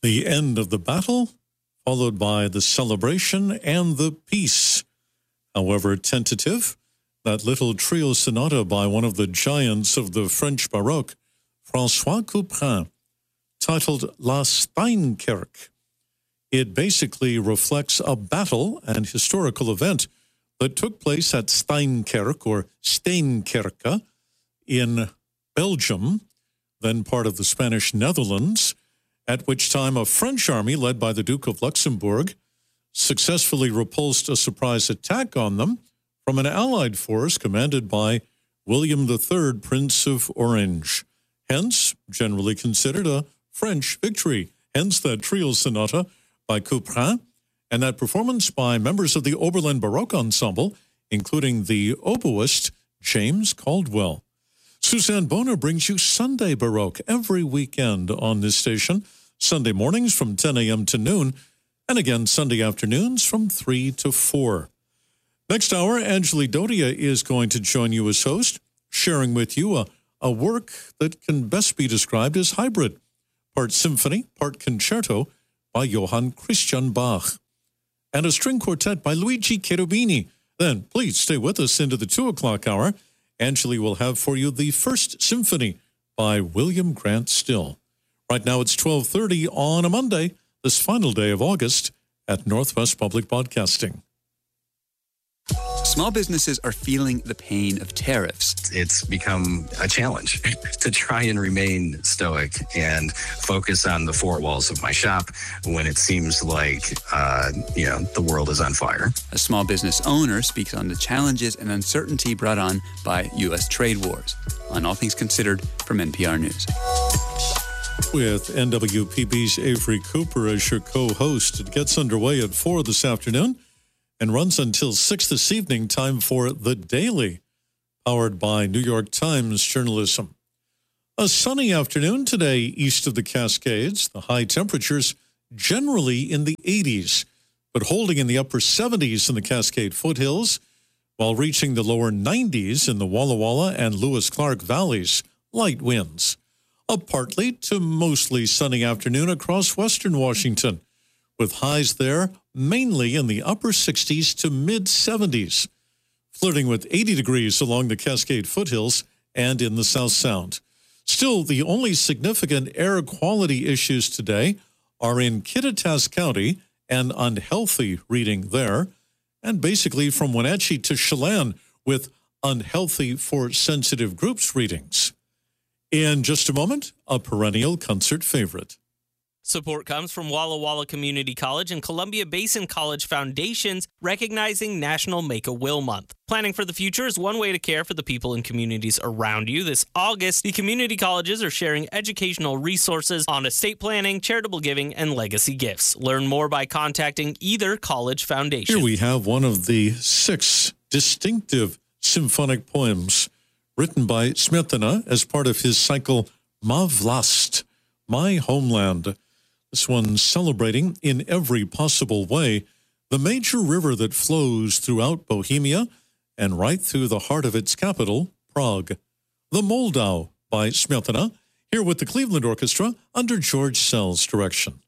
The end of the battle, followed by the celebration and the peace. However tentative, that little trio sonata by one of the giants of the French Baroque, François Couperin, titled La Steinkerk. It basically reflects a battle and historical event that took place at Steinkerk or Steenkerke in Belgium, then part of the Spanish Netherlands, at which time a French army led by the Duke of Luxembourg successfully repulsed a surprise attack on them from an Allied force commanded by William III, Prince of Orange. Hence, generally considered a French victory. Hence that trio sonata by Couperin, and that performance by members of the Oberlin Baroque Ensemble, including the oboist James Caldwell. Suzanne Boner brings you Sunday Baroque every weekend on this station, Sunday mornings from 10 a.m. to noon, and again Sunday afternoons from 3 to 4. Next hour, Angeli Dodia is going to join you as host, sharing with you a work that can best be described as hybrid, part symphony, part concerto, by Johann Christian Bach, and a string quartet by Luigi Cherubini. Then please stay with us into the 2 o'clock hour. Angeli will have for you the First Symphony by William Grant Still. Right now it's 12:30 on a Monday, this final day of August at Northwest Public Broadcasting. Small businesses are feeling the pain of tariffs. It's become a challenge to try and remain stoic and focus on the four walls of my shop when it seems like, the world is on fire. A small business owner speaks on the challenges and uncertainty brought on by U.S. trade wars. On All Things Considered from NPR News. With NWPB's Avery Cooper as your co-host, it gets underway at 4 this afternoon and runs until 6 this evening. Time for The Daily, powered by New York Times journalism. A sunny afternoon today east of the Cascades. The high temperatures generally in the 80s, but holding in the upper 70s in the Cascade foothills, while reaching the lower 90s in the Walla Walla and Lewis Clark valleys. Light winds. A partly to mostly sunny afternoon across western Washington, with highs there mainly in the upper 60s to mid-70s, flirting with 80 degrees along the Cascade foothills and in the South Sound. Still, the only significant air quality issues today are in Kittitas County, an unhealthy reading there, and basically from Wenatchee to Chelan with unhealthy for sensitive groups readings. In just a moment, a perennial concert favorite. Support comes from Walla Walla Community College and Columbia Basin College Foundations, recognizing National Make-A-Will Month. Planning for the future is one way to care for the people and communities around you. This August, the community colleges are sharing educational resources on estate planning, charitable giving, and legacy gifts. Learn more by contacting either college foundation. Here we have one of the 6 distinctive symphonic poems written by Smetana as part of his cycle Ma Vlast, My Homeland. This one celebrating in every possible way the major river that flows throughout Bohemia and right through the heart of its capital, Prague. The Moldau by Smetana, here with the Cleveland Orchestra under George Sell's direction.